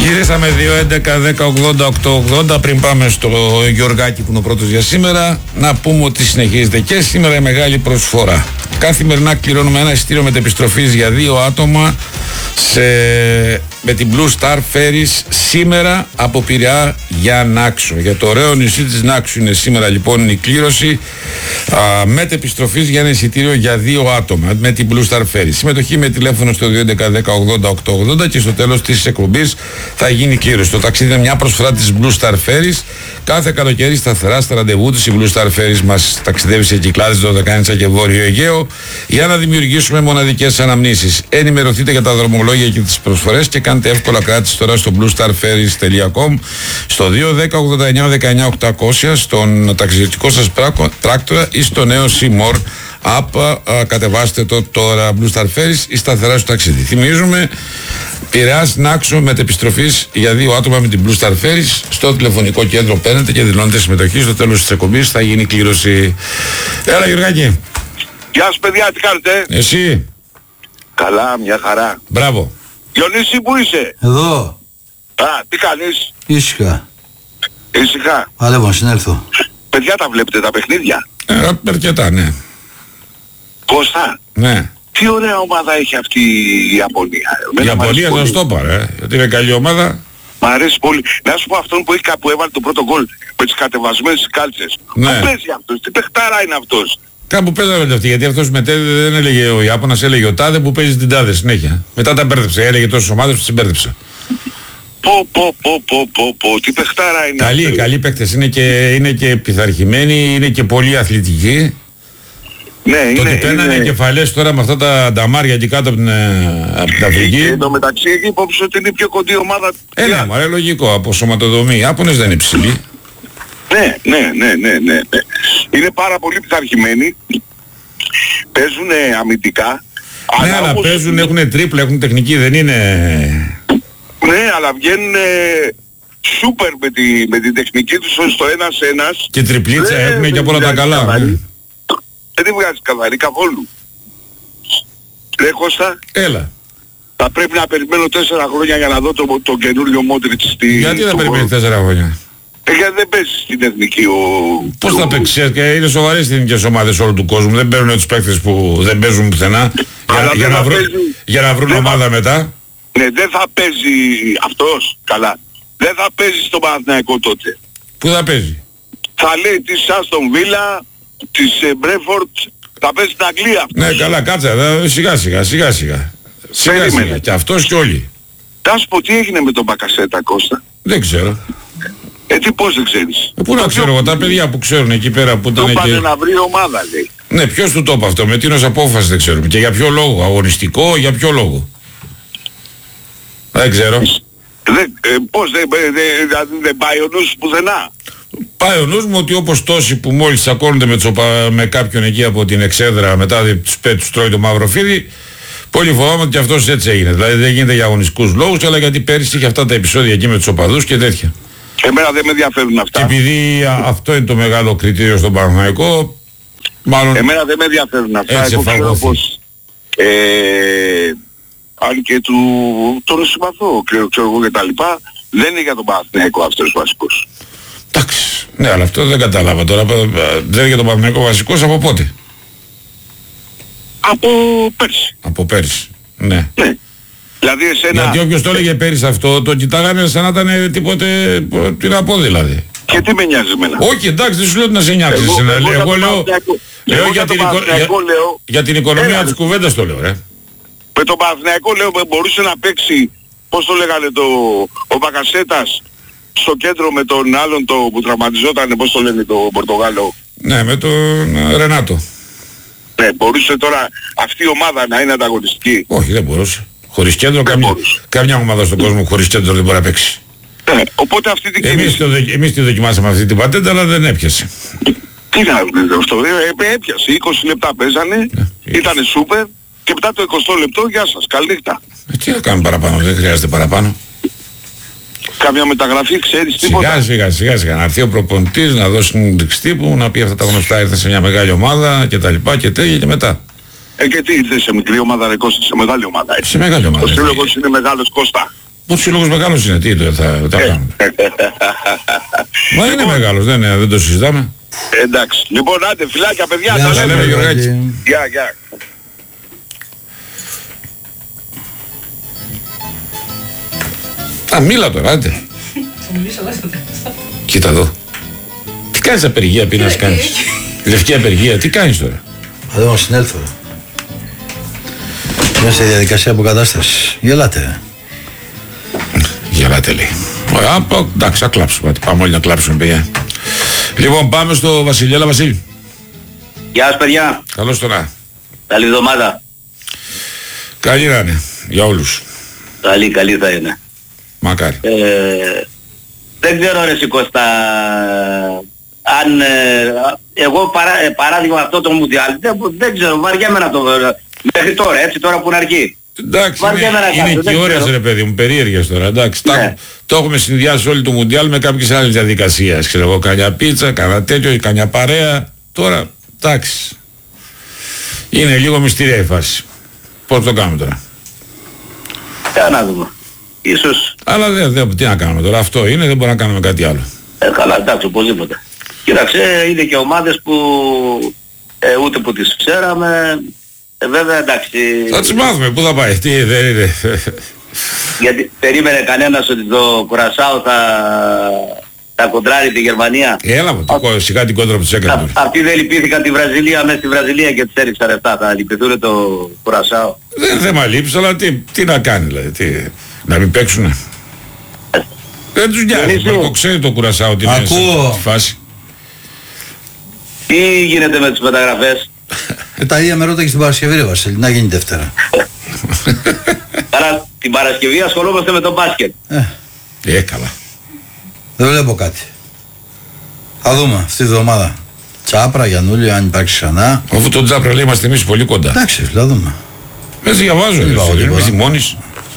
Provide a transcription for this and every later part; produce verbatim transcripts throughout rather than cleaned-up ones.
Γυρίσαμε δύο έντεκα δέκα ογδόντα οκτώ ογδόντα. Πριν πάμε στο Γιωργάκη που είναι ο πρώτος για σήμερα, να πούμε ότι συνεχίζεται και σήμερα η μεγάλη προσφορά. Καθημερινά κληρώνουμε ένα εισιτήριο μετεπιστροφής για δύο άτομα σε, με την Blue Star Ferries σήμερα από Πειραιά για Νάξο. Για το ωραίο νησί της Νάξου είναι σήμερα λοιπόν η κλήρωση α, μετεπιστροφής για ένα εισιτήριο για δύο άτομα με την Blue Star Ferries. Συμμετοχή με τηλέφωνο στο δύο έντεκα δέκα ογδόντα οκτώ ογδόντα και στο τέλος της εκπομπής θα γίνει κλήρωση. Το ταξίδι είναι μια προσφορά της Blue Star Ferries. Κάθε καλοκαίρι σταθερά στα ραντεβού της η Blue Star Ferries μας ταξιδεύει σε Κυκλάδες, Δωδεκάνησα και Βόρειο Αιγαίο για να δημιουργήσουμε μοναδικές αναμνήσεις. Ενημερωθείτε για τα δρομολόγια και τις προσφορές και κάντε εύκολα κράτηση τώρα στο blue star ferries τελεία com, στο δύο δέκα ογδόντα εννιά δεκαεννιά οκτακόσια, στον ταξιδιωτικό σας πράκτορα ή στο νέο Seymour App. Α, κατεβάστε το τώρα. Blue Star Ferries, η σταθερά στο ταξίδι. Θυμίζουμε, Πειραιάς Νάξο μετεπιστροφής για δύο άτομα με την Blue Star Ferries. Στο τηλεφωνικό κέντρο παίρνετε και δηλώνετε συμμετοχή. Στο τέλος της εκπομπής θα γίνει κλήρωση. Έλα Γιωργάκη. Γεια σας παιδιά, τι κάνετε? Εσύ? Καλά, μια χαρά. Μπράβο. Διονύση, πού είσαι? Εδώ. Α, τι κάνεις? Ήσυχα. Ήσυχα. Παλεύω να συνέλθω. Παιδιά, τα βλέπετε τα παιχνίδια? Ε, αρκετά, ναι. Κώστα. Ναι. Τι ωραία ομάδα έχει αυτή η Ιαπωνία. Η Ιαπωνία θα στο πάρε, γιατί είναι καλή ομάδα. Μ' αρέσει πολύ. Να σου πω αυτόν που, έχει, που έβαλε το πρώτο γκολ με τις κατεβασμένες κάλτσες. Ναι. Πού παίζει αυτός, τι παιχτάρα είναι αυτός? Κάπου παίζανε αυτοί, γιατί αυτός μετέδιδε, δεν έλεγε ο Ιάπωνας, έλεγε ο τάδε που παίζει την τάδε συνέχεια. Μετά τα μπέρδεψε, έλεγε τόσες ομάδες που τις μπέρδεψε. Πω πω πω πω πω πω, τι παιχτάρα είναι Καλή, αυτή. καλοί παίκτες, είναι και, είναι και πειθαρχημένοι, είναι και πολύ αθλητικοί. Ναι, Το είναι, ότι παίρνανε είναι... κεφαλές τώρα με αυτά τα νταμάρια εκεί κάτω από την, από την Αφρική. Και εν τω μεταξύ εκεί υπόψη ότι είναι η πιο κοντή ομάδα. Ε, ναι, μωρέ, λογικό, από σωματοδομή. Οι Ιάπωνες δεν είναι ψηλοί. Ναι, ναι, ναι, ναι, ναι, ναι. Είναι πάρα πολύ πειθαρχημένοι. Παίζουν αμυντικά. Ναι, αλλά όμως... παίζουν, έχουν τρίπλα, έχουν τεχνική, δεν είναι... Ναι, αλλά βγαίνουν σούπερ με, τη, με την τεχνική τους στο ένας ένας. Και τριπλίτσα δεν, έχουν και από όλα τα καλά. Καθαρή. Δεν τη βγάζει καθαρή καθόλου. Ρε Κώστα, Έλα. θα πρέπει να περιμένω τέσσερα χρόνια για να δω τον το, το καινούριο Μόντριτς στη... Γιατί δεν περιμένει τέσσερα χρόνια? Ε, γιατί δεν παίζει στην εθνική ο... Πώς θα παίξει, και είναι σοβαρές οι εθνικές ομάδες όλου του κόσμου. Δεν παίρνουν τους παίκτες που δεν παίζουν πουθενά για, για, να βρουν, για να βρουν ομάδα θα... μετά. Ναι, δεν θα παίζει αυτός, καλά. Δεν θα παίζει στο Παναθηναϊκό τότε. Πού θα παίζει? Θα λέει της Άστον Βίλα, της Μπρέφορτ, θα παίζει στην Αγγλία. Ναι, καλά, κάτσε, δε, σιγά σιγά, σιγά σιγά. Σιγά σιγά, και αυτός και όλοι. Θα σου πω τι έγινε με τον Μπακασέτα, Κώστα. Δεν ξέρω. Ε, τι πώς δεν ξέρεις? Ε, πού να ξέρω εγώ, τα παιδιά που ξέρουν εκεί πέρα που ήταν το εκεί. πάνε να βρει ομάδα, λέει. Ναι, ποιος του το είπε αυτό, με τίνος απόφαση δεν ξέρουμε. Και για ποιο λόγο, αγωνιστικό, για ποιο λόγο. Δεν ξέρω. Δεν, ε, πώς δεν δε, δε, δε πάει ο νους πουθενά? Πάει ο νους μου ότι όπως τόσοι που μόλις τσακώνονται με, τσοπα, με κάποιον εκεί από την εξέδρα, μετά τους, τους τρώει το μαύρο φίδι, πολύ φοβάμαι ότι αυτός έτσι έγινε. Δηλαδή δεν γίνεται για αγωνιστικούς λόγους, αλλά γιατί πέρυσι είχε αυτά τα επεισόδια εκεί με τους οπαδούς και τέτοια. Εμένα δεν με ενδιαφέρουν αυτά. Και επειδή α, αυτό είναι το μεγάλο κριτήριο στον Παναθηναϊκό, μάλλον... Εμένα δεν με ενδιαφέρουν αυτά. Έτσι εφαρμοθεί. Ε, αν και του τον συμπαθώ, ξέρω, ξέρω εγώ και τα λοιπά, δεν είναι για τον Παναθηναϊκό αυτός βασικός. Εντάξει, ναι, αλλά αυτό δεν κατάλαβα τώρα. Δεν είναι για τον Παναθηναϊκό βασικός από πότε? Από πέρσι. Από πέρσι, ναι. Ναι. Δηλαδή εσένα... Γιατί όποιος το έλεγε πέρυσι αυτό, το κοιτάγανε σαν να ήταν τίποτε, τι να πω δηλαδή. Και τι με νοιάζει εμένα? Όχι, εντάξει, δεν σου λέω ότι να σε νοιάξει. Εγώ, εγώ, εγώ, εγώ λέω, λέω για, την οικο, για, λέω, για την οικονομία έλα, της κουβέντας το λέω, ρε. Με τον Παναθηναϊκό λέω μπορούσε να παίξει, πώς το λέγανε, το, ο Μπακασέτας στο κέντρο με τον άλλον το, που τραυματιζόταν, πώς το λένε, το Πορτογάλο. Ναι, με τον Ρενάτο. Ναι, μπορούσε τώρα αυτή η ομάδα να είναι ανταγωνιστική? Όχι, δεν μπορούσε. Χωρίς κέντρο, καμιά, καμιά ομάδα στον κόσμο χωρίς κέντρο δεν μπορεί να παίξει. Ναι, οπότε αυτή την εμείς, το, εμείς τη δοκιμάσαμε αυτή την πατέντα, αλλά δεν έπιασε. Τι να δείτε αυτό, ε, έπιασε, είκοσι λεπτά παίζανε, ναι, ήτανε σούπερ και μετά το εικοστό λεπτό, γεια σας, καλή νύχτα. Ε, τι θα κάνουμε παραπάνω, δεν χρειάζεται παραπάνω. Κάμια μεταγραφή, ξέρεις τίποτα? Σιγά σιγά σιγά σιγά, να έρθει ο προπονητής, να δώσει συνέντευξη τύπου, να πει αυτά τα γνωστά, ήρθε σε μια μεγάλη ομάδα και τα λοιπά και τέλεια και μετά. Ε, και τι ήρθε σε μικρή ομάδα, ρε Κώστα, σε μεγάλη ομάδα. Έτσι. Σε μεγάλη ομάδα. Ο σύλλογος είναι μεγάλος, Κώστα. Ο σύλλογος μεγάλος είναι, τι το θα, θα κάνουμε. Μα είναι μεγάλος, δεν, δεν το συζητάμε. Εντάξει. Λοιπόν, άντε, φιλάκια παιδιά, Γεια, τα λέμε. Γιωργάκη. Γεια, γεια. Α, μίλα τώρα, άντε. Κοίτα εδώ. Τι κάνεις απεργία, πίνας κάνεις. Λευκή απεργία, τι κάνεις τώρα. Εδώ να συνέλθω. Είμαι σε διαδικασία αποκατάστασης. Γελάτε. Γελάτε λέει. Ωραία, εντάξει, θα κλάψουμε. Πάμε όλοι να κλάψουμε, παιδιά. Λοιπόν, πάμε στο Βασίλη. Έλα, Βασίλη. Γεια σας παιδιά. Καλώς τώρα. Καλή εβδομάδα. Καλή να είναι, για όλους. Καλή, καλή θα είναι. Μακάρι. Ε, δεν ξέρω ρε Κώστα, αν ε, εγώ παρά, ε, παράδειγμα αυτό το Μουντιάλ, δεν, δεν ξέρω, βαριέμαι να το βρω. Μέχρι τώρα, έτσι τώρα που είναι αρχή. Εντάξει, είναι, είναι και ώρες ρε παιδί μου, περίεργες τώρα, εντάξει. Ναι. Τα, το έχουμε συνδυάσει όλοι το Μουντιάλ με κάποιες άλλες διαδικασίες. Ξέρω εγώ, κανιά πίτσα, κανένα τέτοιο, κανιά παρέα. Τώρα, εντάξει. Είναι λίγο μυστήρια η φάση. Πώς το κάνουμε τώρα. Για να δούμε. Ίσως... Αλλά δεν, δε, τι να κάνουμε τώρα, αυτό είναι, δεν μπορούμε να κάνουμε κάτι άλλο. Ε, καλά, εντάξει, οπωσδήποτε. Κοίταξε, είναι και ομάδες που ε, ούτε που τις ξέραμε. Ε, βέβαια, εντάξει... Θα τις μάθουμε, πού θα πάει, τι δεν είναι. Γιατί περίμενε κανένας ότι το Κουρασάο θα, θα κοντράρει τη Γερμανία. Έλα μου, Α... σιγά την κόντρα που τους έκανε. Αυτοί δεν λυπήθηκαν τη Βραζιλία μέσα στη Βραζιλία και τους έριξαν λεφτά. Θα λυπηθούν το Κουρασάο. Δεν είναι θέμα λήψης, αλλά τι, τι να κάνει δηλαδή, τι, να μην παίξουνε. Δεν τους νοιάζει, το ξέρει το Κουρασάο τι είναι στη φάση. Τι γίνεται με τις μεταγραφές. Ε, τα ίδια με ρώτα και στην Παρασκευή ρε Βασίλη, να γίνει Δευτέρα. Άρα την Παρασκευή ασχολούμαστε με το μπάσκετ. Ε, ε καλά. Δεν βλέπω κάτι. Θα δούμε αυτή τη βδομάδα. Τσάπρα, Γιαννούλη, αν υπάρξει ξανά. Αφού τον Τσάπρα λέει είμαστε εμείς πολύ κοντά. Εντάξει, θα δούμε. Δεν διαβάζω, είμαι θυμώνης.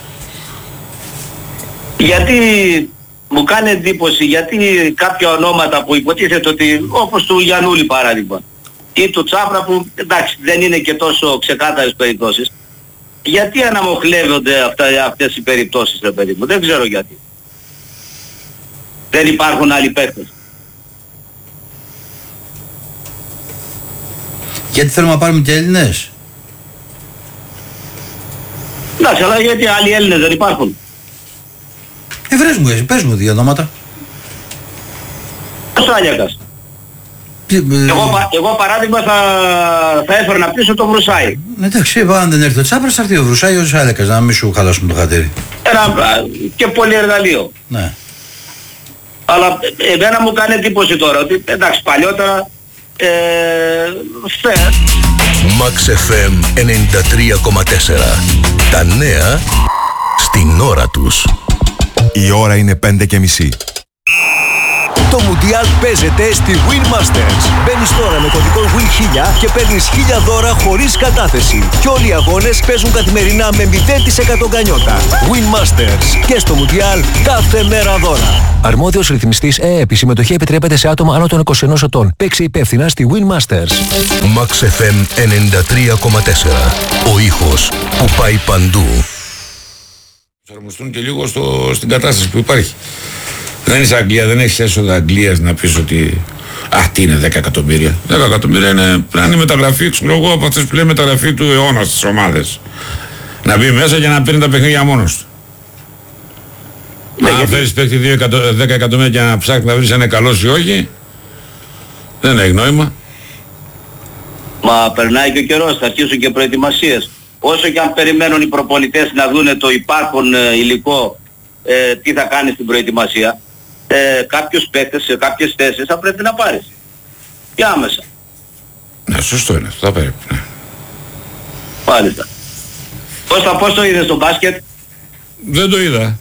Γιατί μου κάνει εντύπωση, γιατί κάποια ονόματα που υποτίθεται ότι, όπως του Γιαννούλη παράδειγμα, ή του Τσάπρα που εντάξει δεν είναι και τόσο ξεκάθαρες περιπτώσεις, γιατί αναμοχλεύονται αυτά, αυτές οι περιπτώσεις ρε παιδί μου, δεν ξέρω γιατί. Δεν υπάρχουν άλλοι παίκτες. Γιατί θέλουμε να πάρουμε και Έλληνες. Εντάξει, αλλά γιατί άλλοι Έλληνες δεν υπάρχουν. Ε, βρες μου, εσύ, πες μου δύο ονόματα. Ο Σάλιακας. Ε, εγώ, πα, εγώ παράδειγμα θα, θα έφερνα πίσω τον Βρουσάη. Εντάξει, είπα, αν δεν έρθει ο Τσάπρας θα έρθει ο Βρουσάη ο Σάλιακας, να μην σου χαλάσουμε το χατήρι. Ένα και πολυεργαλείο. Ναι. Αλλά εμένα μου κάνει εντύπωση τώρα ότι εντάξει παλιότερα ε, φε... Max εφ εμ ενενήντα τρία κόμμα τέσσερα. Τα νέα στην ώρα τους. Η ώρα είναι πέντε και μισή. Το Μουντιάλ παίζεται στη Win Masters. Μπαίνεις τώρα με κωδικό Win χίλια και παίρνεις χίλια δώρα χωρίς κατάθεση. Και όλοι οι αγώνες παίζουν καθημερινά με μηδέν τοις εκατό γκανιότα. Win Masters. Και στο Μουντιάλ κάθε μέρα δώρα. Αρμόδιος ρυθμιστής ΕΕΠ. Η συμμετοχή επιτρέπεται σε άτομα άνω των είκοσι ενός ετών. Παίξε υπεύθυνα στη Win Masters. Max εφ εμ ενενήντα τρία κόμμα τέσσερα. Ο ήχος που πάει παντού. Εφαρμοστούν και λίγο στο, στην κατάσταση που υπάρχει. Δεν είσαι Αγγλία, δεν έχεις έσοδα Αγγλίας να πεις ότι α, τι είναι δέκα εκατομμύρια. δέκα εκατομμύρια είναι, πρέπει να μεταγραφή, ξέρω εγώ, από αυτές που λέει μεταγραφή του αιώνα στις ομάδες. Να μπει μέσα και να παίρνει τα παιχνίδια μόνος του. Ναι, αν φέρεις παίκτη δέκα εκατομμύρια και να ψάχνει να βρεις αν είναι καλός ή όχι, δεν έχει νόημα. Μα περνάει και ο καιρός, θα αρχίσουν και προετοιμασίες. Όσο και αν περιμένουν οι προπονητές να δουν το υπάρχον ε, υλικό, ε, τι θα κάνει στην προετοιμασία, ε, κάποιους παίκτες σε κάποιες θέσεις θα πρέπει να πάρεις. Και άμεσα. Ναι, σωστό είναι αυτό, θα πρέπει. Ναι. Μάλιστα. Πώς, θα, πώς το είδες στο μπάσκετ? Δεν το είδα.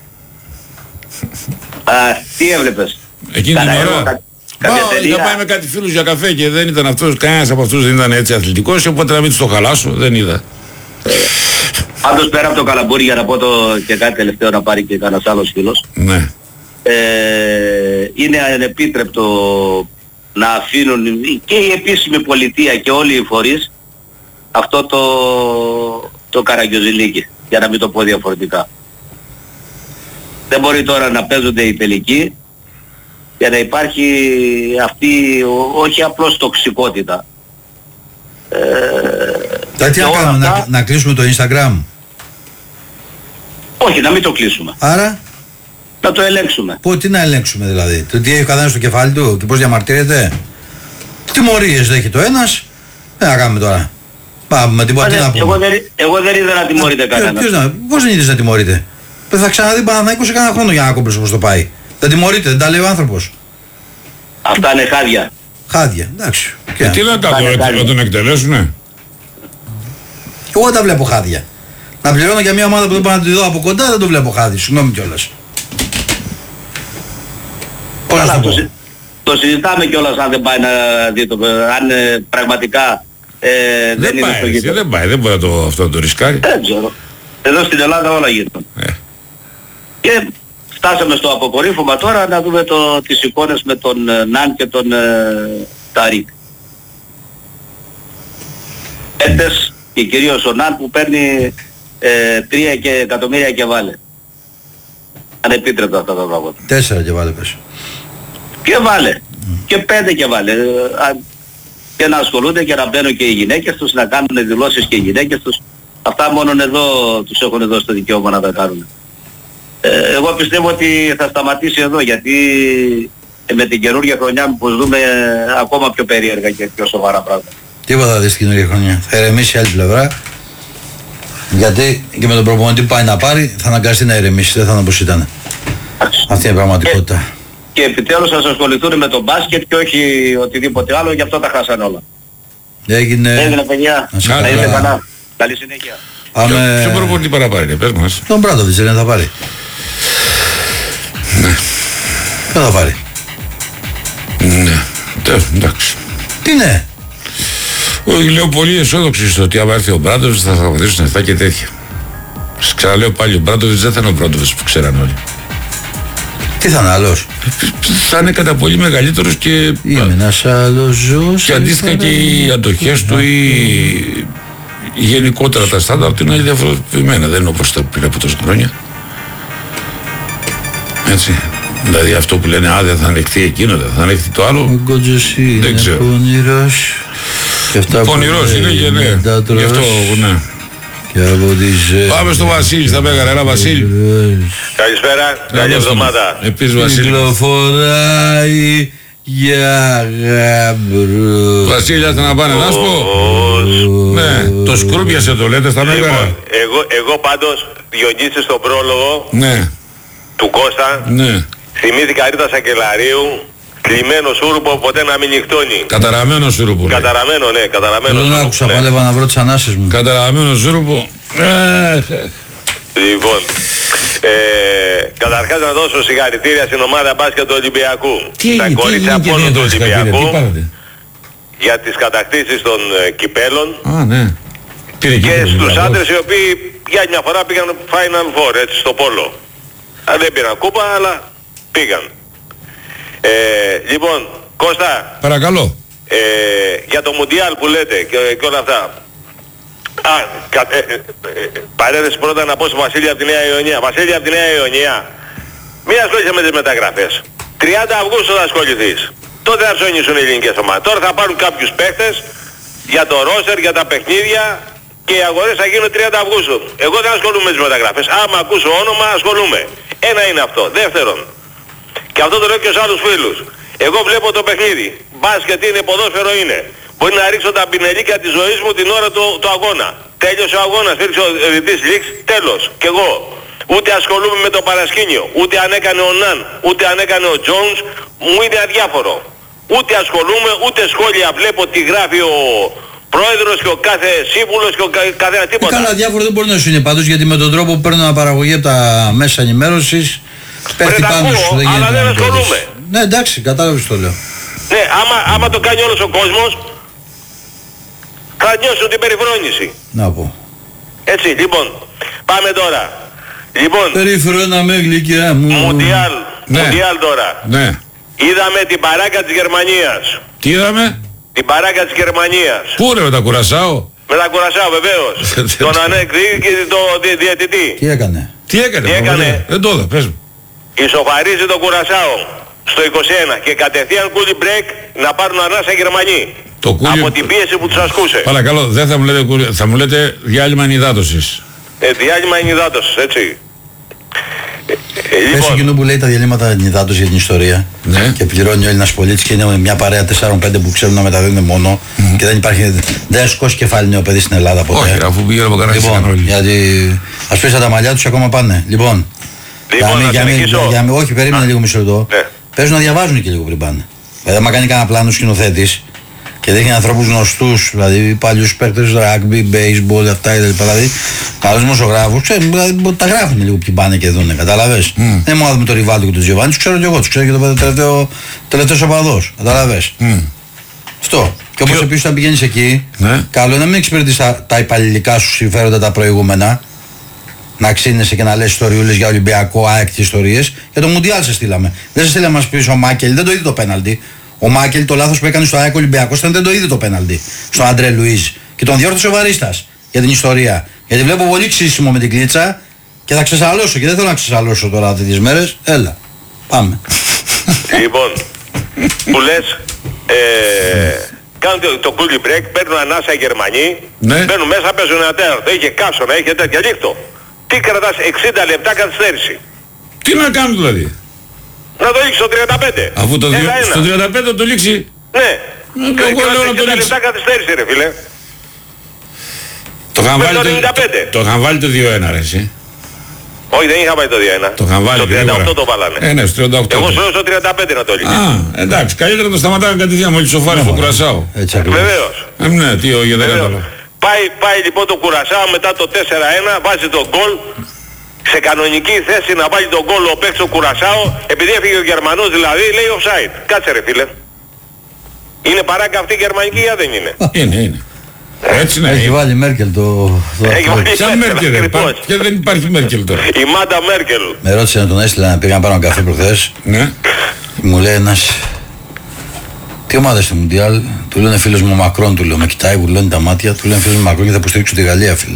Α, τι έβλεπες? Εκείνη την ώρα. Είχα πάει με κάτι φίλους για καφέ και δεν ήταν αυτός, κανένας από αυτούς δεν ήταν έτσι αθλητικός, οπότε να μην τους το χαλάσω, δεν είδα. Πάντως πέρα από το καλαμπούρι, για να πω το και κάτι τελευταίο να πάρει και κανένας άλλος φίλος. Ναι. Ε, είναι ανεπίτρεπτο να αφήνουν και η επίσημη πολιτεία και όλοι οι φορείς αυτό το, το καραγκιόζηλίκι, για να μην το πω διαφορετικά. Δεν μπορεί τώρα να παίζονται οι τελικοί για να υπάρχει αυτή, όχι απλώς τοξικότητα. Ε, τι να κάνουμε, αυτά... να, να κλείσουμε το Instagram? Όχι, να μην το κλείσουμε. Άρα? Να το ελέγξουμε. Πω, τι να ελέγξουμε δηλαδή? Το τι έχει ο καθένας στο κεφάλι του και πώς διαμαρτύρεται? Τιμωρίες έχει το ένας. Δεν θα κάνουμε τώρα. Πάμε με τίποτα, τι να πούμε. Εγώ δεν, εγώ δεν είδα να τιμωρείται κανένας. Πώς δεν είδες να τιμωρείται? Θα ξαναδεί Παναθηναϊκό σε κανένα χρόνο για να κόμπλες όπως το πάει. Δεν τιμωρείται, δεν τα λέει ο άνθρωπος. Αυτά είναι χάδια. Χάδια, εντάξει. Και τι να τα δω, να τον εκτελέσουνε? Εγώ τα βλέπω χάδια. Να πληρώνω για μια ομάδα που δεν πάω να τη δω από κοντά, δεν το βλέπω χάδι. Συγγνώμη κιόλας. Καλά, το, το, το συζητάμε κιόλας αν δεν πάει να δει το, αν ε, πραγματικά ε, δεν, δεν είναι στο γήπεδο. Δεν πάει, δεν μπορεί το, αυτό να το ρισκάρει. Δεν ξέρω. Εδώ στην Ελλάδα όλα γίνονται. Ε. Και φτάσαμε στο αποκορύφωμα τώρα να δούμε το, τις εικόνες με τον ε, Ναν και τον ε, Ταρίκ. Έντες και κυρίως ο Ναν που παίρνει ε, τρία και εκατομμύρια και βάλε. Ανεπίτρεπτα αυτά τα πράγματα. Τέσσερα και βάλε πες. Και βάλε. Mm. Και πέντε και βάλε. Και να ασχολούνται και να μπαίνουν και οι γυναίκες τους, να κάνουν δηλώσεις και οι γυναίκες τους. Αυτά μόνον εδώ τους έχουν δώσει το δικαίωμα να τα κάνουν. Ε, εγώ πιστεύω ότι θα σταματήσει εδώ, γιατί με την καινούργια χρονιά που δούμε ε, ακόμα πιο περίεργα και πιο σοβαρά πράγματα. Τίποτα δεις την καινούργια χρονιά. Θα ηρεμήσει άλλη πλευρά. Γιατί και με τον προπονητή που πάει να πάρει θα αναγκαστεί να ηρεμήσει, δεν θα είναι όπως ήταν. Αυτή είναι η πραγματικότητα. Και, και επιτέλους θα ασχοληθούν με τον μπάσκετ και όχι οτιδήποτε άλλο, γι' αυτό τα χάσαν όλα. Έγινε... Έγινε παιδιά, να είστε καλά. Καλή συνέχεια. Πάμε... Ποιο προπονητή παραπάρει, πες μας. Τον Μπράντοβιτς δεν θα πάρει. Ναι. Δεν θα πάρει. Ναι, εντάξει. Τι ναι? Όχι, λέω πολύ αισιόδοξη στο ότι άμα έρθει ο Μπράντοβιτς θα σταματήσουν αυτά και τέτοια. Σας ξαναλέω πάλι, ο Μπράντοβιτς δεν θα είναι ο Μπράντοβιτς που ξέραν όλοι. Τι θα είναι άλλος? Θα είναι κατά πολύ μεγαλύτερος και... Είμαι ένας άλλος ζώος. Και αντίστοιχα και οι αντοχές του ή γενικότερα τα στάνταρ του είναι διαφορετημένα. Δεν είναι όπως τα πριν από τόσα χρόνια. Έτσι. Δηλαδή αυτό που λένε α, δεν θα ανεχθεί εκείνο, δεν θα ανεχθεί το άλλο. Ο Γκότζος είναι πονηρός. Πονηρός είναι και ναι. Γι' αυτό ναι. Πάμε στο Βασίλη, στα Μέγαρα, έλα Βασίλη. Καλησπέρα, καλή εβδομάδα. Επίσης Βασίλη. Κυκλοφοράει για γαμπρό. Βασίλη, άστε να πάνε, να σου πω. Ναι, το σκρούπιασε το λέτε στα Μέγαρα. Εγώ, εγώ πάντως, Διονύση στον πρόλογο ναι. του Κώστα, ναι. θυμήθηκα Ρίτα Σακελαρίου, κλειμένο σούρουπο, ποτέ να μην νυχτώνει. Καταραμένο σούρουπο. Καταραμένο, ναι, καταραμένο. Δεν άκουσα, ναι. πάλευα να βρω τις ανάσες μου. Καταραμένο σούρουπο. Λοιπόν, ε, καταρχάς να δώσω συγχαρητήρια στην ομάδα μπάσκετ του Ολυμπιακού. Τι τα κορίτσια μόνο του Ολυμπιακού για τις κατακτήσεις των ε, κυπέλων. Α, ναι. Και, και στους άντρες οι οποίοι για μια φορά πήγαν Final Four, έτσι, στο πόλο. Α, δεν πήραν κούπα, αλλά πήγαν. Ε, λοιπόν, Κώστα. Παρακαλώ. Ε, για το Μουντιάλ που λέτε και, και όλα αυτά. Α, κα, ε, ε, ε, παρένθεση πρώτα να πω στο Βασίλη από τη Νέα Ιωνία. Βασίλη από τη Νέα Ιωνία, μην ασχολείσαι με τις μεταγραφές. τριάντα Αυγούστου θα ασχοληθείς. Τότε θα ψωνίσουν οι ελληνικές ομάδες. Τώρα θα πάρουν κάποιους παίχτες για το ρόστερ, για τα παιχνίδια και οι αγορές θα γίνουν τριάντα Αυγούστου. Εγώ δεν ασχολούμαι με τις μεταγραφές. Άμα ακούσω όνομα ασχολούμαι. Ένα είναι αυτό. Δεύτερον, και αυτό το λέω και στους άλλους φίλους. Εγώ βλέπω το παιχνίδι. Μπάσκετ είναι, ποδόσφαιρο είναι. Μπορεί να ρίξω τα πινελίκια της ζωής μου την ώρα του, του αγώνα. Τέλειωσε ο αγώνας, ήρθε ο διαιτητής λήξη, τέλος. Κι εγώ. Ούτε ασχολούμαι με το παρασκήνιο. Ούτε αν έκανε ο Ναν, ούτε αν έκανε ο Τζόουνς, μου είναι αδιάφορο. Ούτε ασχολούμαι, ούτε σχόλια βλέπω τι γράφει ο πρόεδρος και ο κάθε σύμβουλος και ο κα, καθένα τίποτα. Ε, καλά, διάφορο δεν μπορεί να σου είναι πάντως, γιατί με τον τρόπο που παίρνω αναπαραγωγή από τα μέσα ενημέρωσης πέφτει πάνω ακούω, σου, δεν αλλά δεν ασχολούμαι. Ναι, εντάξει, κατάλαβες το λέω. Ναι, άμα, άμα το κάνει όλος ο κόσμος, θα νιώσουν την περιφρόνηση. Να πω. Έτσι, λοιπόν, πάμε τώρα. Λοιπόν, περιφρόνα με γλυκιά μου. Μουντιάλ, ναι. Μουντιάλ τώρα. Ναι. Είδαμε την παράκα της Γερμανίας. Τι είδαμε? Την παράκα της Γερμανίας. Πού ρε, με τα Κουρασάο? Με τα Κουρασάο βεβαίως. Τον ανέκδη και τον διαιτητή. Τι έκανε? Τι έκανε? Τι έκανε? Δεν το είδα, πες μου. ισοφαρίζει το Κουρασάο στο είκοσι ένα και κατευθείαν κούλι break να πάρουν ανάσα οι Γερμανοί. Το κούλι... Από την πίεση που τους ασκούσε. Παρακαλώ, δεν θα μου λέτε κούλι, θα μου λέτε διάλειμμα ενυδάτωσης. Ε, διάλειμμα ενυδάτωσης, έτσι. Ε, Πες λοιπόν, εκείνο που λέει τα διαλύματα ενυδάτωσης για την ιστορία, ναι. Και πληρώνει ο Έλληνας πολίτης και είναι μια παρέα τέσσερα πέντε που ξέρουν να μεταδίδουν μόνο, mm. και δεν υπάρχει, δεν σκώσει κεφάλι νέο παιδί στην Ελλάδα ποτέ. Όχι, αφού πήγε από κανένα λοιπόν, όλοι. γιατί ας πεις τα μαλλιά τους ακόμα πάνε. Λοιπόν, λοιπόν για, να για, για, για, για, όχι, περίμενε λίγο μισό λεπτό. Ναι. Παίζουν να διαβάζουν και λίγο πριν πάνε. Δηλαδή, άμα κάνει κανένα πλάνο σκηνοθέτης και δείχνει ανθρώπους γνωστούς, δηλαδή παλιούς παίκτες rugby, baseball, αυτά κτλ. Δηλαδή, καλούς δημοσιογράφους, ξέρουν, δηλαδή, τα γράφουν λίγο ποιοι πάνε και δουν, κατάλαβες. Mm. Δεν μόνο με τον Ριβάλτο και τον Τζιοβάνι, τους ξέρω και εγώ, τους ξέρω και το τελευταίο, τελευταίος οπαδός, κατάλαβες. Mm. Αυτό. Και όπως επίσης όταν πηγαίνεις εκεί, ναι. Καλό είναι να μην εξυπηρετείς τα, τα υπαλληλικά σου συμφέροντα τα προηγούμενα, να ξύνεσαι και να λες ιστοριούλες για Ολυμπιακό, ΑΕΚ και ιστορίες. Για το Μουντιάλ σε στείλαμε. Δεν σε στείλαμε να μας πεις ο Μάκελ, δεν το είδε το πέναλτι. Ο Μάκελ το λάθος που έκανε στο ΑΕΚ Ολυμπιακός ήταν δεν το είδε το πέναλτι. Στον Αντρέ Λουίζ. Και τον διόρθωσε ο Βαρίστας για την ιστορία. Γιατί βλέπω πολύ ξύσιμο με την κλίτσα και θα ξεσαλώσω. Και δεν θέλω να ξεσαλώσω τώρα αυτές τις μέρες. Έλα. Πάμε. Λοιπόν, που λες, ε, κάνουν το, το coolie break, παίρνουν ανάσα οι Γερμανοί, ναι. Μπαίνουν μέσα, παίζουν ένα τέταρτο. Είχε καύσωνα, είχε τέτοια λίχτο. Τι κρατάς εξήντα λεπτά καθυστέρηση. Τι να κάνουν δηλαδή. Να το λήξει στο τριάντα πέντε. Αφού το δι... στο τριάντα πέντε το λήξει. Ναι. Ε, εγώ λέω να το λήξει. λεπτά καθυστέρηση ρε φίλε. Το είχαν βάλει το, το, το, είχαν βάλει το δύο ένα ρε εσύ. Όχι, δεν είχα πάει το δύο ένα. Το είχαν βάλει το τριάντα οκτώ το βάλανε. Ε, ναι, στο τριάντα οκτώ. Εγώ σου λέω στο τριάντα πέντε να το λήξει. Α, εντάξει, καλύτερα το σταματάμε κατευθείαν μόλις σοφάρει στο Κουρασάο. Βεβαίως. Ε, ναι, τι όχι, δεν κατάλαβα. Πάει, πάει λοιπόν το Κουρασάο μετά το τέσσερα ένα, βάζει τον γκολ. Σε κανονική θέση να βάλει τον γκολ ο παίκτης ο Κουρασάο, επειδή έφυγε ο Γερμανός δηλαδή, λέει offside. Κάτσε ρε φίλε. Είναι παράγκα αυτή η γερμανική ή δεν είναι. Είναι, είναι. Έτσι ναι. Έχει βάλει Μέρκελ το... Έχει βάλει σαν Μέρκελ δεν υπάρχει. Και δεν υπάρχει Μέρκελ τώρα. Η Μάντα Μέρκελ. Με ρώτησε να τον έστειλα να πήγα να πάρω καφέ προχθές. Ναι. Μου λέει ένας... Τι ομάδα στο Μουντιάλ, του λένε φίλος μου Μακρόν, του λέω. Με κοιτάει, γουρλώνει τα μάτια, του λένε φίλος μου Μακρόν και θα υποστηρίξω τη Γαλλία, φίλε.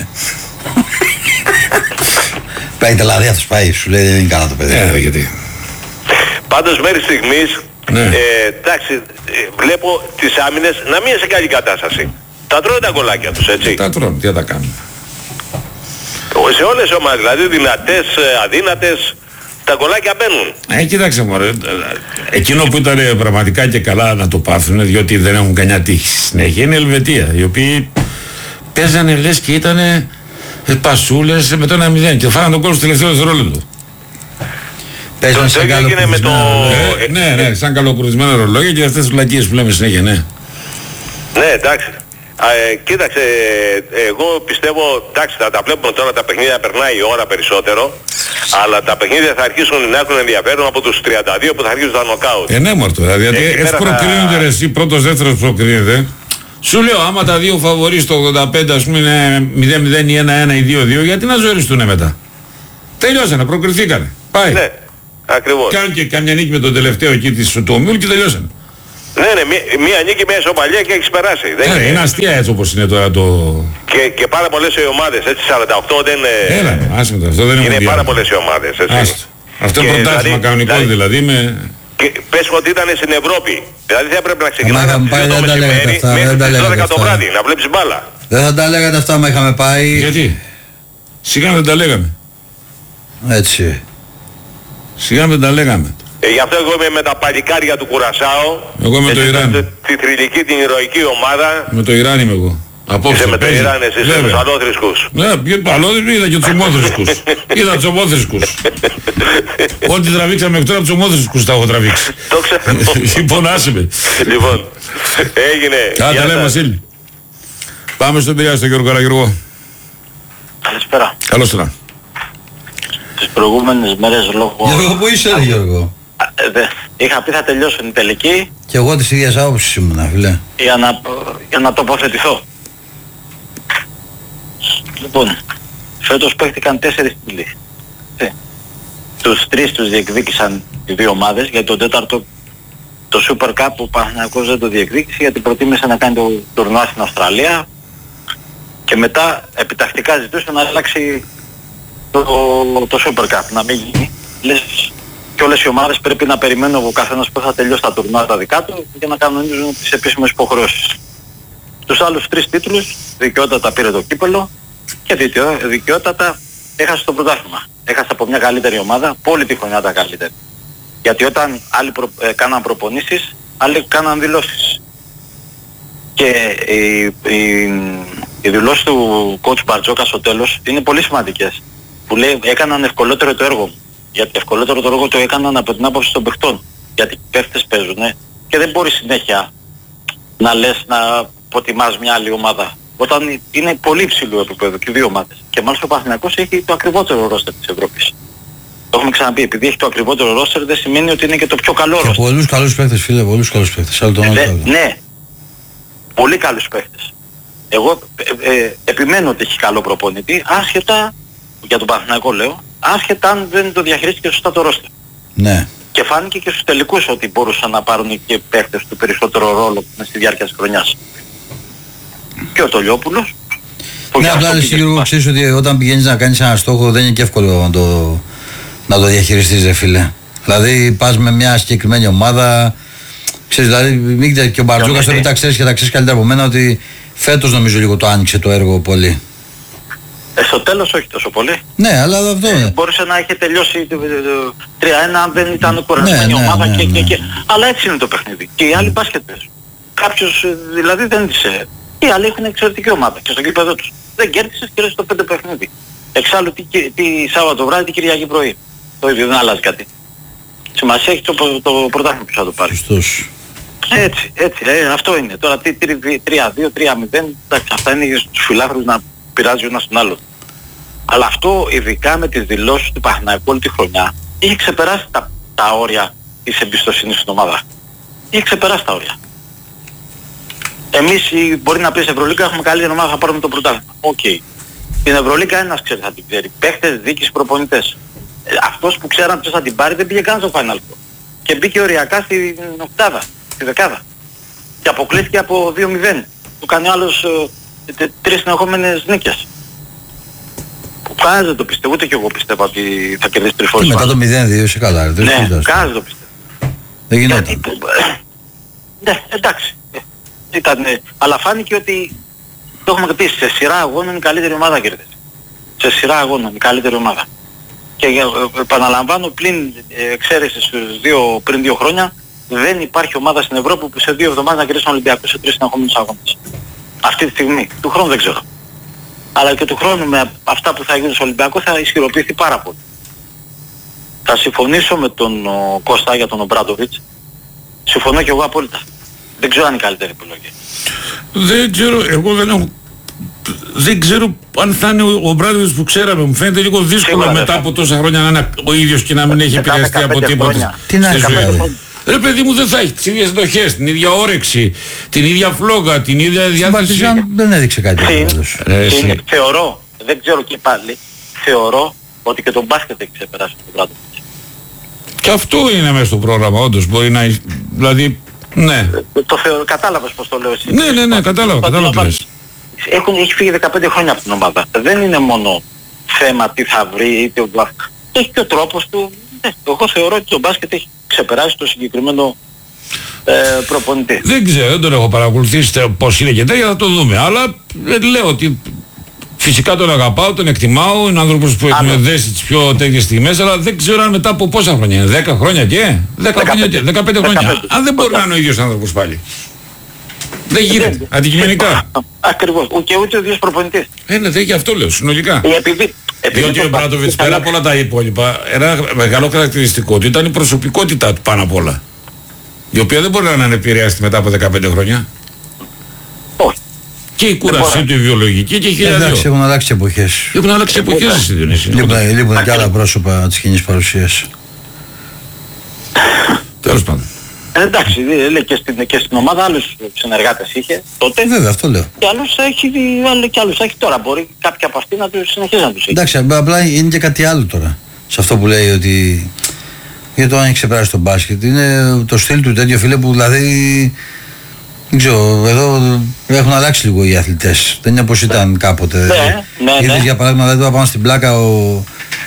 Πάει τελάδι αυτός πάει, σου λέει δεν είναι καλά το παιδί. Ε, γιατί. Πάντως μέχρι στιγμής, ναι. ε, εντάξει, ε, βλέπω τις άμυνες να μην είναι σε καλή κατάσταση. Τα τρώνε τα γκολάκια τους, έτσι. Τα τρώνε, τι θα τα κάνουν. Σε όλες τις ομάδες, δηλαδή δυνατές, αδύνατες, τα γκολάκια μπαίνουν. Ε, κοίταξε μωρέ, εκείνο που ήταν πραγματικά και καλά να το πάθουν, διότι δεν έχουν κανένα τύχη στη συνέχεια, είναι η Ελβετία, οι οποίοι παίζανε λες και ήτανε πασούλες με το ένα μηδέν και φάγανε τον κόλ στο τελευταίο δευτερόλεπτο. Παίζανε σαν καλοκουρισμένα ε, ναι, ναι, σαν καλοκουρισμένα ρολόγια και αυτές τις βλακίες που λέμε συνέχεια, ναι. Ναι, εντάξει. Α, ε, κοίταξε, εγώ πιστεύω, εντάξει, θα τα βλέπουμε τώρα τα παιχνίδια, περνάει η ώρα περισσότερο, αλλά τα παιχνίδια θα αρχίσουν να έχουν ενδιαφέρον από τους τριάντα δύο που θα αρχίσουν τα νοκάουτ. Ε, ναι, μορτο, δηλαδή έτσι προκρίνονται θα... ρε εσύ, πρώτος, δεύτερος προκρίνεται. Σου λέω, άμα τα δύο φαβορείς το ογδόντα πέντε ας πούμε είναι μηδέν μηδέν ή ένα ένα ή δύο δύο, γιατί να ζοριστούνε μετά. Τελειώσανε, προκριθήκανε. Πάει. Ναι, ακριβώς. Κάνουν και καμιά νίκη με τον τελευταίο εκεί της του ομίλου και τελειώσανε. Ναι, ναι, μία, μία νίκη, μία ισοπαλία και έχεις περάσει. Δεν ναι, είναι, είναι αστεία έτσι όπως είναι τώρα το... Και, και πάρα πολλές οι ομάδες, έτσι σαράντα οκτώ δεν είναι... Έλα, άσχετο, αυτό δεν είναι Είναι μοντιάλ. πάρα πολλές οι ομάδες, έτσι. Άστο. Αυτό είναι πρωτάθλημα δηλαδή, κανονικό δηλαδή, δηλαδή με... Και πες ότι ήταν στην Ευρώπη. Δηλαδή θα έπρεπε να ξεκινάνε από τις δύο το μεσημέρι αυτά, μέχρι τις δώδεκα το βράδυ, να βλέπεις μπάλα. Δεν θα τα λέγατε αυτά μα είχαμε πάει. Γιατί? Σιγά δεν τα λέγαμε. Έτσι. Σιγά δεν τα λέγαμε. Ε, γι' αυτό εγώ είμαι με τα παλικάρια του Κουρασάο. Εγώ με το Ιράν. Τη θρυλική, την ηρωική ομάδα. Με το Ιράν είμαι εγώ. Απόψε. Είσαι με το Ιράν, εσύ είσαι με τους αλόθρησκους. Ναι, πιο αλόθρησκους είδα και τους ομόθρησκους. Είδα τους ομόθρησκους. Ό,τι τραβήξαμε μέχρι τώρα από τους ομόθρησκους τα έχω τραβήξει. Το ξέρω. Λοιπόν, άσε με. Λοιπόν, έγινε. Άντε λέμε Βασίλη. Πάμε στον Πειραιά, στον Γιώργο Καλαγιώργο. Καλησπέρα. Καλώς τώρα. Τις προηγούμενες μέρες λόγω... Γιώργο, πού είσαι ρε Γιώργο? Α, δε, είχα πει θα τελειώσουν η τελική. Και εγώ της ίδιας άποψης ήμουνα, φίλε. Για να, για να τοποθετηθώ. Λοιπόν, φέτος παίχτηκαν τέσσερις τίτλοι. Ε, τους τρεις τους διεκδίκησαν οι δύο ομάδες, γιατί το τέταρτο, το Super Cup, ο Παναθηναϊκός δεν το διεκδίκησε, γιατί προτίμησε να κάνει το τουρνουά στην Αυστραλία και μετά επιτακτικά ζητούσε να αλλάξει το, το Super Cup, να μην γίνει. Λες, και όλες οι ομάδες πρέπει να περιμένουν ο καθένας που θα τελειώσει τα τουρνουά τα δικά του για να κανονίζουν τις επίσημες υποχρεώσεις. Τους άλλους τρεις τίτλους, δικαιότατα πήρε το κύπελλο και δικαιότατα έχασε το πρωτάθλημα. Έχασε από μια καλύτερη ομάδα, πόλη τη χρονιά τα καλύτερη. Γιατί όταν άλλοι προ, ε, κάναν προπονήσεις, άλλοι κάναν δηλώσεις. Και οι, οι, οι δηλώσεις του coach Μπαρτζόκα στο τέλος είναι πολύ σημαντικές. Που λέει έκαναν ευκολότερο το έργο μου. Γιατί ευκολότερο το έργο το έκαναν από την άποψη των παιχτών. Γιατί οι παίχτες παίζουνε και δεν μπορεί συνέχεια να λες να αποτιμάς μια άλλη ομάδα. Όταν είναι πολύ υψηλό επίπεδο και δύο ομάδες. Και μάλιστα ο Παναθηναϊκός έχει το ακριβότερο ρόστερ της Ευρώπης. Το έχουμε ξαναπεί, επειδή έχει το ακριβότερο ρόστερ δεν σημαίνει ότι είναι και το πιο καλό ρόστερ. Και πολλούς καλούς παίχτες, φίλε, πολλούς καλούς παίχτες. Ε, ναι, ναι, πολύ καλούς παίχτες. Εγώ ε, ε, επιμένω ότι έχει καλό προπονητή, άσχετα, για τον Παναθηναϊκό λέω, άσχετα αν δεν το διαχειρίστηκε σωστά το ρόστερ. Ναι. Και φάνηκε και στους τελικούς ότι μπορούσαν να πάρουν και παίχτες του περισσότερο ρόλο στη διάρκεια της χρονιάς. Και ο Τολιόπουλος. Ναι, απλά εσύ Γιώργο ξέρεις ότι όταν πηγαίνεις να κάνεις ένα στόχο δεν είναι και εύκολο να το, να το διαχειριστείς, ρε φίλε. Δηλαδή πας με μια συγκεκριμένη ομάδα, ξέρεις, δηλαδή μην και ο Μπαρτζόκας τώρα τα ξέρεις και τα ξέρεις καλύτερα από μένα ότι φέτος νομίζω λίγο το άνοιξε το έργο πολύ. Ε, στο τέλος όχι τόσο πολύ. Ναι, αλλά αυτό ε, μπορούσε να είχε τελειώσει τρία ένα αν δεν ήταν κουρασμένη ναι, ομάδα ναι, ναι, και, ναι. Και, και, αλλά έτσι είναι το παιχνίδι. Και οι άλλοι μπάσκετ παίζουν. Κάποιος δηλαδή δεν είσαι. Οι άλλοι έχουν εξαιρετική ομάδα και στο γήπεδο τους. Δεν κέρδισες και το πέντε παιχνίδι. Εξάλλου τι, τι Σάββατο βράδυ, τι Κυριακή πρωί. Το ίδιο, δεν αλλάζει κάτι. Σημασία έχει το, το πρωτάθλημα που θα το πάρει. Σωστός. Έτσι, έτσι, ε, αυτό είναι. Τώρα τι τρία δύο, τρία μηδέν, εντάξει, αυτά είναι για τους φιλάθλους να πειράζει ο ένας τον άλλον. Αλλά αυτό ειδικά με τις δηλώσεις του Παναθηναϊκού όλη τη χρονιά είχε ξεπεράσει τα, τα όρια της εμπιστοσύνης στην ομάδα. Είχε ξεπεράσει τα όρια. Εμείς μπορεί να πεις Ευρωλίγκα έχουμε καλύτερη ομάδα, θα πάρουμε το πρωτάθλημα. Οκ. Okay. Την Ευρωλίγκα ένας ξέρει θα την ξέρει. Παίχτες, δίκης, προπονητές. Ε, αυτός που ξέραν ποιος θα την πάρει δεν πήγε καν στο Final Four. Και μπήκε οριακά στην οκτάδα, στη δεκάδα. Και αποκλείστηκε από δύο μηδέν. Του κάνει άλλος ε, τρεις συνεχόμενες νίκες. Κανένας δεν το πιστεύω, ούτε και εγώ πιστεύω ότι θα κερδίσει τρεις φορές. Και μετά το μηδέν δύο είσαι καλά. Ναι, κανένας δεν το πιστεύω. Δεν γινόταν. Ναι, εντάξει. Ήταν, αλλά φάνηκε ότι το έχουμε πει σε σειρά αγώνων η καλύτερη ομάδα κερδίζει. Σε σειρά αγώνων η καλύτερη ομάδα. Και επαναλαμβάνω πλην εξαίρεσης στους δύο, πριν δύο χρόνια δεν υπάρχει ομάδα στην Ευρώπη που σε δύο εβδομάδες να κερδίσει τον Ολυμπιακό σε τρεις συνεχόμενους αγώνες. Αυτή τη στιγμή. Του χρόνου δεν ξέρω. Αλλά και του χρόνου με αυτά που θα γίνουν στο Ολυμπιακό θα ισχυροποιηθεί πάρα πολύ. Θα συμφωνήσω με τον ο, Κώστα για τον Ομπράντοβιτς. Συμφωνώ και εγώ απόλυτα. Δεν ξέρω αν είναι η καλύτερη επιλογή. Δεν ξέρω, εγώ δεν έχω... Δεν ξέρω αν θα είναι ο Ομπράντοβιτς που ξέραμε. Μου φαίνεται λίγο δύσκολο σίγουρα μετά από τόσα χρόνια να είναι ο ίδιος και να μην έχει επηρεαστεί από τίποτα. Τι να κάνει. Ρε παιδί μου, δεν θα έχει τις ίδιες εντοχές, την ίδια όρεξη, την ίδια φλόγα, την ίδια διάθεση. Δεν έδειξε κάτι. Θεωρώ, δεν ξέρω και πάλι, θεωρώ ότι και τον μπάσκετ έχει ξεπεράσει τον Ομπράντοβιτς. Και αυτό είναι μέσα στο πρόγραμμα, όντως. Μπορεί να... Δηλαδή, ναι. Το θεωρώ, κατάλαβες πώς το λέω εσύ. Ναι, ναι, ναι, κατάλαβα, κατάλαβα. Έχουν, έχει φύγει δεκαπέντε χρόνια από την ομάδα. Δεν είναι μόνο θέμα τι θα βρει ή τι... Έχει και ο τρόπος του. Ναι, εγώ θεωρώ ότι το μπάσκετ έχει ξεπεράσει το συγκεκριμένο ε, προπονητή. Δεν ξέρω, δεν τον έχω παρακολουθήσει πώς είναι και τέτοια, θα το δούμε. Αλλά ε, λέω ότι φυσικά τον αγαπάω, τον εκτιμάω, είναι άνθρωπος που έχουμε δέσει τις πιο τέτοιες στιγμές, αλλά δεν ξέρω αν μετά από πόσα χρόνια είναι, δέκα χρόνια και, δέκα χρόνια και, δεκαπέντε χρόνια. Αν δεν μπορεί να είναι ο ίδιος άνθρωπος πάλι. Δεν γίνεται, αντικειμενικά. Ακριβώς, και ούτε ο ίδιος προπονητής. Ε, ναι, γι' αυτό λέω, συνολικά. Επειδή, Διότι ο Ομπράντοβιτς πέρα από όλα τα υπόλοιπα, ένα μεγάλο χαρακτηριστικό του ήταν η προσωπικότητά του πάνω απ' όλα. Η οποία δεν μπορεί να είναι επηρεάστη μετά από δεκαπέντε χρόνια. Όχι. Και η κούρασή του η βιολογική και η χιλιάδιο. Εντάξει, έχουν αλλάξει εποχές. Έχουν αλλάξει εποχές στη Διονύση. Λείπουν και άλλα πρόσωπα της κοινής παρουσίας. Τέλος πάντων. Εντάξει, λέει και στην, και στην ομάδα άλλους συνεργάτες είχε τότε. Βέβαια, αυτό λέω. Και άλλους έχει, και άλλους έχει τώρα. Μπορεί κάποιοι από αυτοί να τους συνεχίζει να τους έχει. Εντάξει, απλά είναι και κάτι άλλο τώρα. Σε αυτό που λέει ότι... Γιατί το αν έχει ξεπεράσει το μπάσκετ. Είναι το στυλ του τέτοιο, φίλε, που δηλαδή... Δεν ξέρω, εδώ έχουν αλλάξει λίγο οι αθλητές. Δεν είναι όπως ήταν κάποτε. Ναι, ναι, Είδες ναι. για παράδειγμα, δηλαδή τώρα πάμε στην πλάκα ο,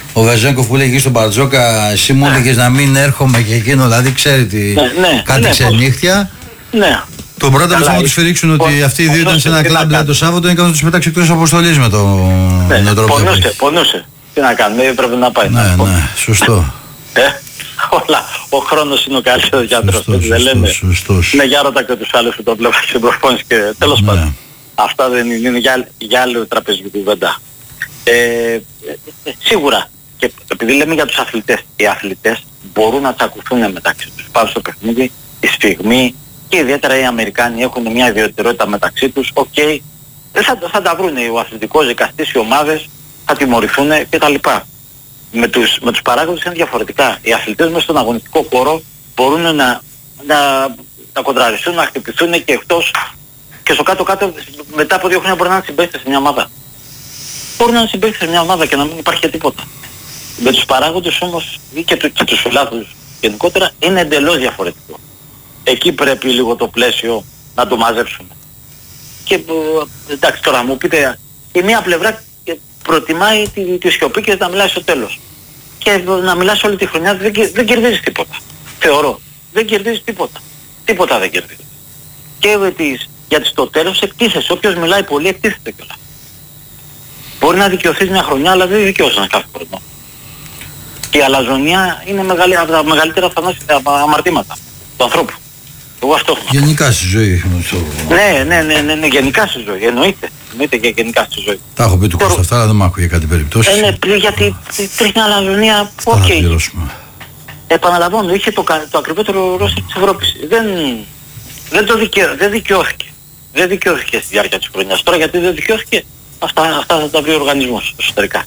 Ο Βεζέγκοφ που λέγει στον Μπαρτζόκα, εσύ μου έλεγες να μην έρχομαι και εκείνο, δηλαδή ξέρει τι. Ναι, ναι, κάτι ναι, ξενύχτια. Ναι. Το πρώτο που θα του σφυρίξουν ότι αυτοί οι δύο ήταν σε ένα κλαμπ το Σάββατο είναι να του πετάξει εκτός αποστολής με το τρόπο. Πονούσε, πονούσε. Τι να κάνουμε, έπρεπε να πάει. Ναι, ναι, σωστό. Ε, όλα, ο χρόνος είναι ο καλύτερος γιατρός, δεν λένε. Σωστός. Ναι, για ρώτα και τους άλλους που το βλέπουν στην προπόνηση και τέλος πάντων. Αυτά δεν είναι, είναι για, για άλλο τραπεζική κουβέντα. Ε, ε, ε, σίγουρα, και επειδή λέμε για τους αθλητές, οι αθλητές μπορούν να τσακουθούν μεταξύ τους πάνω στο παιχνίδι, η σφιγμή και ιδιαίτερα οι Αμερικάνοι έχουν μια ιδιαιτερότητα μεταξύ τους, οκ, okay, θα, θα τα βρούνε ο αθλητικός δικαστής, οι ομάδες θα τιμωρηθούν κτλ. Με τους, με τους παράγοντες είναι διαφορετικά. Οι αθλητές μέσα στον αγωνιστικό χώρο μπορούν να, να, να κοντραριστούν, να χτυπηθούν και εκτός και στο κάτω-κάτω μετά από δύο χρόνια μπορεί να είναι συμπαίκτες σε μια ομάδα. Μπορεί να είναι συμπαίκτες σε μια ομάδα και να μην υπάρχει τίποτα. Με τους παράγοντες όμως και, του, και τους φιλάθλους γενικότερα είναι εντελώς διαφορετικό. Εκεί πρέπει λίγο το πλαίσιο να το μαζέψουμε. Και εντάξει τώρα μου πείτε, η μία πλευρά προτιμάει τη, τη σιωπή και να μιλάει στο τέλος. Και να μιλάς όλη τη χρονιά δεν, δεν κερδίζεις τίποτα. Θεωρώ. Δεν κερδίζεις τίποτα. Τίποτα δεν κερδίζεις. Και τις, γιατί στο τέλος εκτίθεσαι. Όποιος μιλάει πολύ εκτίθεται κιόλας. Μπορεί να δικαιωθείς μια χρονιά αλλά δεν δικαιώσαι κάθε χρόνο. Και η αλαζονία είναι μεγάλη, από τα μεγαλύτερα θανάσια αμαρτήματα του ανθρώπου. Εγώ αυτό έχω. Γενικά στη ζωή. Ναι, ναι, ναι, ναι, ναι, γενικά στη ζωή. Εννοείται. Εννοείται και γενικά στη ζωή. Τα έχω πει του Κώστα αυτά, αλλά δεν μ' άκουγε κάτι περιπτώσει. Ε, ναι, γιατί τρίχνει μια αλαζονία. Οκ. Okay. Επαναλαμβάνω, είχε το, το ακριβότερο ρόστερ της Ευρώπης. Δεν, δεν το δικαιώ, δεν δικαιώθηκε. Δεν δικαιώθηκε στη διάρκεια της χρονιάς. Τώρα γιατί δεν δικαιώθηκε, αυτά, αυτά θα τα βρει ο οργανισμός εσωτερικά.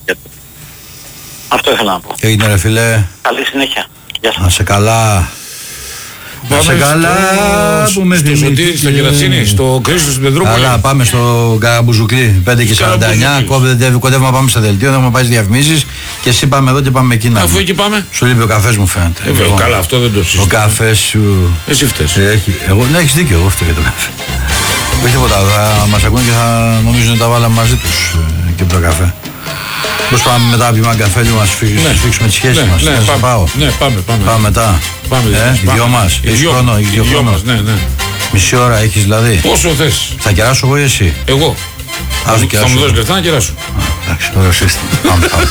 Αυτό ήθελα να πω. Έγινε ρε φίλε. Καλή συνέχεια. Γεια σας. Να σε καλά. Να σε καλά που με θυμήθηκες. Στο Σωτήρι, στο Κερατσίνη, στο Κρίστο, στην Πετρούπολη. Καλά, πάμε στο Καραμπουζουκλή, πέντε και σαράντα εννιά. Κοντεύουμε να πάμε στο δελτίο, να μου πάει διαφημίσεις. Και εσύ πάμε εδώ και πάμε εκεί να. Αφού εκεί πάμε. Σου λείπει ο καφές μου φαίνεται. Ε, βέβαια, καλά, αυτό δεν το συζητώ. Ο καφές σου. Εσύ φταίς. Εγώ, ναι, έχεις δίκιο, εγώ φταίω για το καφέ. Όχι τίποτα, θα μας ακούνε και θα νομίζουν ότι τα βάλαμε μαζί τους και από το καφέ. Πώς πάμε μετά από ένα καφέ λίγο να σφίξουμε τις σχέσεις μας. Ναι, πάμε, πάω. Ναι, πάμε, πάμε. Πάμε μετά. Πάμε, ε, οι δυο μας. Έχεις χρόνο, οι δυο χρόνο. Ναι, ναι. Μισή ώρα έχεις δηλαδή. Όσο θες. Θα κεράσω εγώ ή εσύ. Εγώ. Θα μου δώσεις λεφτά να κεράσω. Εντάξει, ωραίο σύστημα. Πάμε, πάμε.